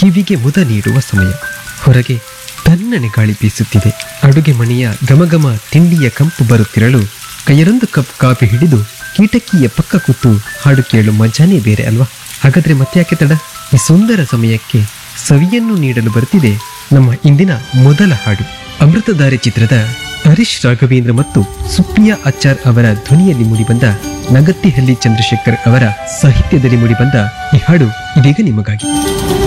ಕಿವಿಗೆ ಮುದ ನೀಡುವ ಸಮಯ. ಹೊರಗೆ ತಣ್ಣನೆ ಗಾಳಿ ಬೀಸುತ್ತಿದೆ. ಅಡುಗೆ ಮನೆಯ ಘಮಘಮ ತಿಂಡಿಯ ಕಂಪು ಬರುತ್ತಿರಲು ಕೈಯರೊಂದು ಕಪ್ ಕಾಫಿ ಹಿಡಿದು ಕೀಟಕಿಯ ಪಕ್ಕ ಕೂತು ಹಾಡು ಕೇಳು ಮಜಾನೇ ಬೇರೆ ಅಲ್ವಾ? ಹಾಗಾದ್ರೆ ಮತ್ತೆ ಯಾಕೆ ತಡ? ಈ ಸುಂದರ ಸಮಯಕ್ಕೆ ಸವಿಯನ್ನು ನೀಡಲು ಬರ್ತಿದೆ ನಮ್ಮ ಇಂದಿನ ಮೊದಲ ಹಾಡು. ಅಮೃತಧಾರೆ ಚಿತ್ರದ ಹರೀಶ್ ರಾಘವೇಂದ್ರ ಮತ್ತು ಸುಪ್ರಿಯಾ ಆಚಾರ್ ಅವರ ಧ್ವನಿಯಲ್ಲಿ ಮೂಡಿಬಂದ, ನಗತ್ತಿಹಳ್ಳಿ ಚಂದ್ರಶೇಖರ್ ಅವರ ಸಾಹಿತ್ಯದಲ್ಲಿ ಮೂಡಿಬಂದ ಈ ಹಾಡು ಇದೀಗ ನಿಮಗಾಗಿ.